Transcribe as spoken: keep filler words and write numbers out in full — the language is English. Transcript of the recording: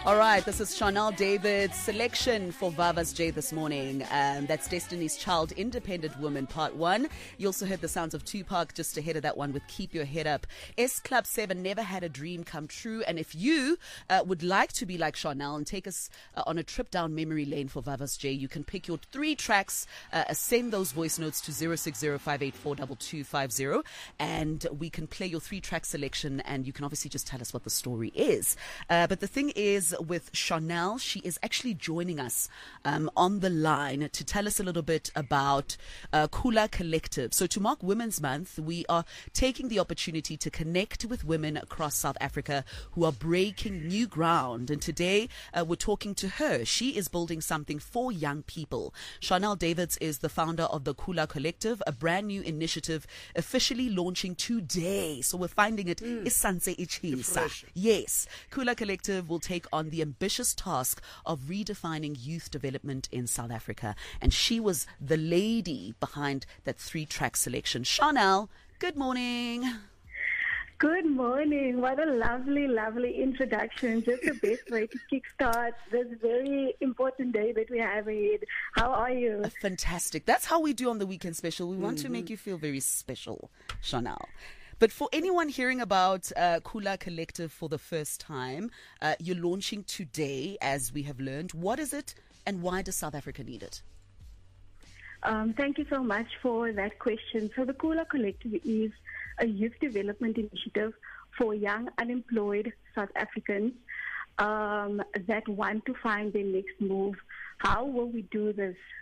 All right, this is Chanel David's selection for Vava's J this morning. Um, that's Destiny's Child, Independent Woman, Part one. You also heard the sounds of Tupac just ahead of that one with Keep Your Head Up. S Club seven, Never Had a Dream Come True. And if you uh, would like to be like Chanel and take us uh, on a trip down memory lane for Vava's J, you can pick your three tracks, uh, send those voice notes to zero six zero five eight four two two five zero, and we can play your three track selection, and you can obviously just tell us what the story is. Uh, but the thing is, with Chanel, she is actually joining us um, on the line to tell us a little bit about uh, Khula Collective. So to mark Women's Month, we are taking the opportunity to connect with women across South Africa who are breaking new ground. And today uh, we're talking to her. She is building something for young people. Chanel Davids is the founder of the Khula Collective, a brand new initiative officially launching today. So we're finding it mm. Isanse Ichisa. Yes. Khula Collective will take on the ambitious task of redefining youth development in South Africa. And she was the lady behind that three-track selection. Chanel, good morning. Good morning. What a lovely, lovely introduction. Just the best way to kickstart this very important day that we have ahead. How are you? Fantastic. That's how we do on the Weekend Special. We want mm-hmm. to make you feel very special, Chanel. But for anyone hearing about uh, Khula Collective for the first time, uh, you're launching today, as we have learned. What is it, and why does South Africa need it? Um, thank you so much for that question. So the Khula Collective is a youth development initiative for young unemployed South Africans um, that want to find their next move. How will we do this?